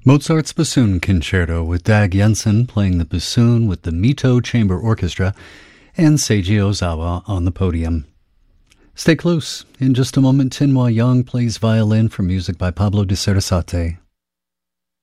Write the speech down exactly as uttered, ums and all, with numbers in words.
Mozart's Bassoon Concerto with Dag Jensen playing the bassoon with the Mito Chamber Orchestra and Seiji Ozawa on the podium. Stay close. In just a moment, Tinhua Young plays violin for music by Pablo de Sarasate.